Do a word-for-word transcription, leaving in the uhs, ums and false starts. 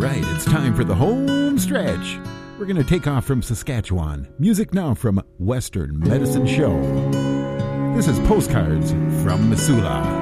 right, it's time for the home stretch. We're going to take off from Saskatchewan. Music now from Western Medicine Show. This is Postcards from Missoula.